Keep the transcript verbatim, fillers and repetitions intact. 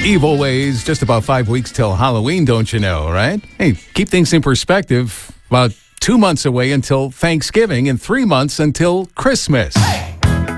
Evil ways, just about five weeks till Halloween, don't you know, right? Hey, keep things in perspective. About two months away until Thanksgiving and three months until Christmas. Hey!